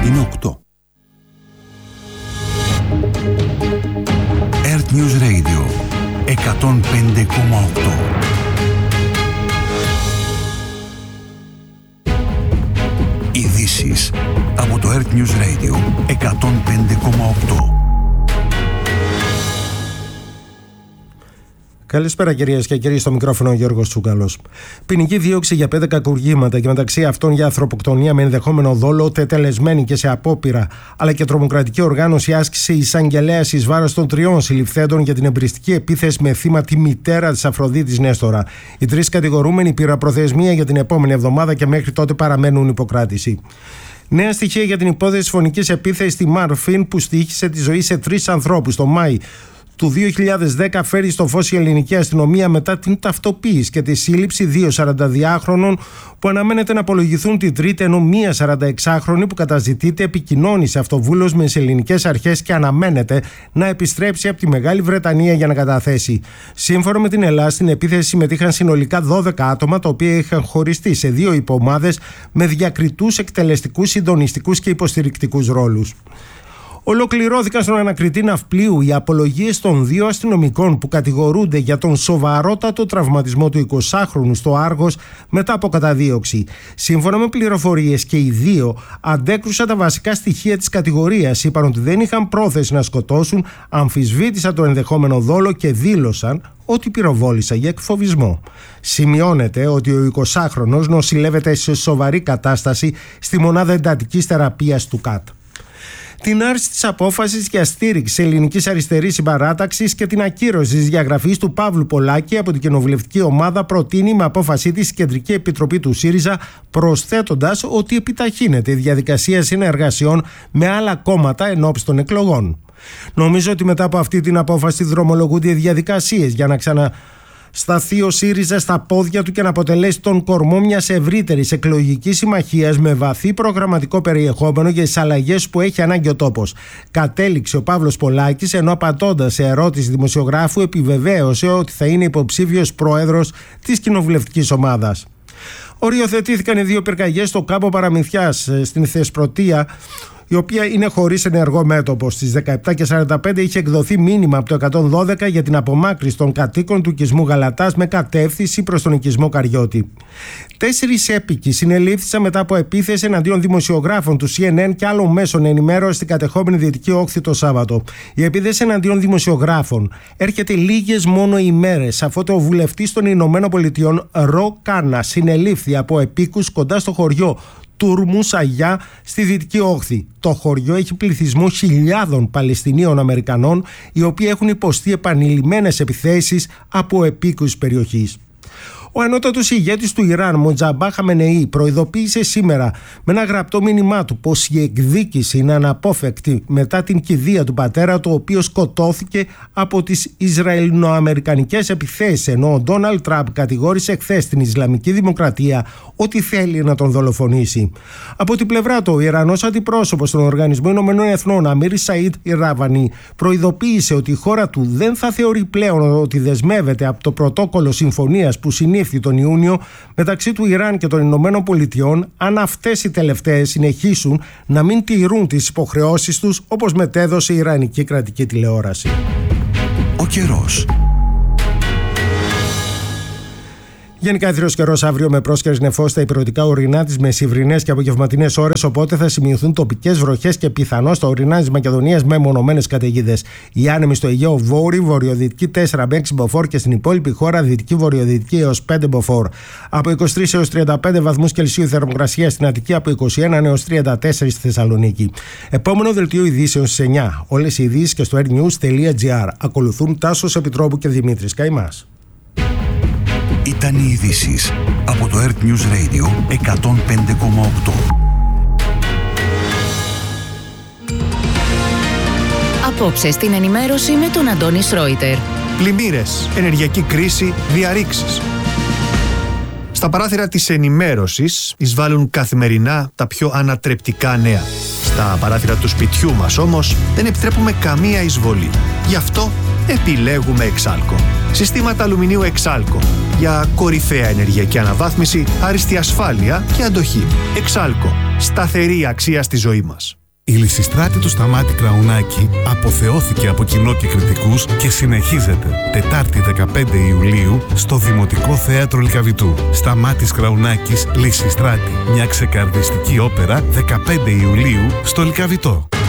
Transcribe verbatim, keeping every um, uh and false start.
είναι οκτώ. Earth News Radio εκατόν πέντε κόμμα οκτώ. Ειδήσεις από το Earth News Radio εκατόν πέντε κόμμα οκτώ. Καλησπέρα κυρίες και κύριοι, στο μικρόφωνο ο Γιώργος Τσούκαλος. Ποινική δίωξη για πέντε κακουργήματα και μεταξύ αυτών για ανθρωποκτονία με ενδεχόμενο δόλο, τετελεσμένη και σε απόπειρα, αλλά και τρομοκρατική οργάνωση άσκησε εισαγγελέας εις βάρος των τριών συλληφθέντων για την εμπριστική επίθεση με θύμα τη μητέρα της Αφροδίτης Νέστορα. Οι τρεις κατηγορούμενοι πήραν προθεσμία για την επόμενη εβδομάδα και μέχρι τότε παραμένουν υποκράτηση. Νέα στοιχεία για την υπόθεση της φωνικής επίθεσης στη Μάρφιν που στοίχησε τη ζωή σε τρεις ανθρώπους το Μάη του δύο χιλιάδες δέκα, φέρει στο φως η ελληνική αστυνομία μετά την ταυτοποίηση και τη σύλληψη δύο σαρανταδυάχρονων που αναμένεται να απολογηθούν την Τρίτη, ενώ μία σαρανταεξάχρονη που καταζητείται επικοινώνησε αυτοβούλος με τις ελληνικές αρχές και αναμένεται να επιστρέψει από τη Μεγάλη Βρετανία για να καταθέσει. Σύμφωνα με την Ελλάδα, στην επίθεση συμμετείχαν συνολικά δώδεκα άτομα, τα οποία είχαν χωριστεί σε δύο υποομάδες με διακριτούς, εκτελεστικούς, συντονιστικούς και υποστηρικτικούς ρόλους. Ολοκληρώθηκαν στον ανακριτή ναυπλίου οι απολογίες των δύο αστυνομικών που κατηγορούνται για τον σοβαρότατο τραυματισμό του εικοσάχρονου στο Άργος μετά από καταδίωξη. Σύμφωνα με πληροφορίες, και οι δύο αντέκρουσαν τα βασικά στοιχεία της κατηγορίας. Είπαν ότι δεν είχαν πρόθεση να σκοτώσουν, αμφισβήτησαν το ενδεχόμενο δόλο και δήλωσαν ότι πυροβόλησαν για εκφοβισμό. Σημειώνεται ότι ο εικοσάχρονος νοσηλεύεται σε σοβαρή κατάσταση στη μονάδα εντατικής θεραπείας του ΚΑΤ. Την άρση της απόφασης για στήριξη ελληνικής αριστερής συμπαράταξης και την ακύρωση της διαγραφής του Παύλου Πολάκη από την κοινοβουλευτική ομάδα προτείνει με απόφασή της η Κεντρική Επιτροπή του ΣΥΡΙΖΑ, προσθέτοντας ότι επιταχύνεται η διαδικασία συνεργασιών με άλλα κόμματα ενώπιση των εκλογών. Νομίζω ότι μετά από αυτή την απόφαση δρομολογούνται οι διαδικασίες για να ξανα σταθεί ο ΣΥΡΙΖΑ στα πόδια του και να αποτελέσει τον κορμό μιας ευρύτερης εκλογικής συμμαχίας με βαθύ προγραμματικό περιεχόμενο για τις αλλαγές που έχει ανάγκη ο τόπος. Κατέληξε ο Παύλος Πολάκης, ενώ απαντώντας σε ερώτηση δημοσιογράφου επιβεβαίωσε ότι θα είναι υποψήφιος πρόεδρος της κοινοβουλευτικής ομάδας. Οριοθετήθηκαν οι δύο πυρκαγιές στο κάμπο Παραμυθιάς στην Θεσπρωτεία, η οποία είναι χωρίς ενεργό μέτωπο. Στις δεκαεπτά και σαράντα πέντε είχε εκδοθεί μήνυμα από το εκατόν δώδεκα για την απομάκρυνση των κατοίκων του οικισμού Γαλατάς με κατεύθυνση προς τον οικισμό Καριώτη. Τέσσερις έπικοι συνελήφθησαν μετά από επίθεση εναντίον δημοσιογράφων του σι εν εν και άλλων μέσων ενημέρωσης στην κατεχόμενη Δυτική Όχθη το Σάββατο. Η επίθεση εναντίον δημοσιογράφων έρχεται λίγες μόνο ημέρες αφού ο βουλευτής των Ηνωμένων Πολιτειών Ρο Κάνα συνελήφθη από επίκους κοντά στο χωριό Τουρμού Σαγιά στη Δυτική Όχθη. Το χωριό έχει πληθυσμό χιλιάδων Παλαιστινίων Αμερικανών, οι οποίοι έχουν υποστεί επανειλημμένες επιθέσεις από επίκους περιοχής. Ο ανώτατος ηγέτης του Ιράν, Μοτζαμπά Χαμενεή, προειδοποίησε σήμερα με ένα γραπτό μήνυμά του πως η εκδίκηση είναι αναπόφευκτη μετά την κηδεία του πατέρα του, ο οποίος σκοτώθηκε από τις Ισραηλοαμερικανικές επιθέσεις, ενώ ο Ντόναλντ Τραμπ κατηγόρησε χθες την Ισλαμική Δημοκρατία ότι θέλει να τον δολοφονήσει. Από την πλευρά του, ο Ιρανός αντιπρόσωπος στον Οργανισμό Ηνωμένων Εθνών, Αμίρ Σαΐντ Ιράβανη, προειδοποίησε ότι η χώρα του δεν θα θεωρεί πλέον ότι δεσμεύεται από το πρωτόκολλο συμφωνίας που συνήθει τον Ιούνιο μεταξύ του Ιράν και των Ηνωμένων Πολιτειών, αν αυτές οι τελευταίες συνεχίσουν να μην τηρούν τις υποχρεώσεις τους, όπως μετέδωσε η Ιρανική κρατική τηλεόραση. Ο καιρός. Γενικά εθρός καιρός αύριο με πρόσκαιρες νεφώσεις στα υπηρετικά ορεινά τις μεσημβρινές και απογευματινές ώρες, οπότε θα σημειωθούν τοπικές βροχές και πιθανώς στα ορεινά της Μακεδονίας με μονομένες καταιγίδες. Οι άνεμοι στο Αιγαίο βόρειο, βορειοδυτική τέσσερα με έξι μποφόρ και στην υπόλοιπη χώρα δυτική βορειοδυτική έως πέντε μποφόρ. Από είκοσι τρεις έως τριάντα πέντε βαθμούς Κελσίου θερμοκρασία στην Αττική, από είκοσι ένα έως τριάντα τέσσερα στη Θεσσαλονίκη. Επόμενο δελτίο ειδήσεων στις εννιά. Όλες οι ειδήσεις και στο airnews.gr. Ακολουθούν Τάσος Επιτρόπου και Δημήτρης Καημάς. Ήταν οι ειδήσεις από το Earth News Radio εκατόν πέντε κόμμα οκτώ. Απόψε στην ενημέρωση με τον Αντώνη Σρόιτερ. Πλημμύρες, ενεργειακή κρίση, διαρρήξεις. Στα παράθυρα της ενημέρωσης εισβάλλουν καθημερινά τα πιο ανατρεπτικά νέα. Στα παράθυρα του σπιτιού μας όμως δεν επιτρέπουμε καμία εισβολή. Γι' αυτό επιλέγουμε Εξάλκο. Συστήματα αλουμινίου Εξάλκο για κορυφαία ενεργειακή αναβάθμιση, άριστη ασφάλεια και αντοχή. Εξάλκο. Σταθερή αξία στη ζωή μας. Η Λυσιστράτη του Σταμάτη Κραουνάκη αποθεώθηκε από κοινό και κριτικούς και συνεχίζεται Τετάρτη δεκαπέντε Ιουλίου στο Δημοτικό Θέατρο Λυκαβητού. Σταμάτης Κραουνάκης, Λυσιστράτη. Μια ξεκαρδιστική όπερα δεκαπέντε Ιουλίου στο Λυκαβητό.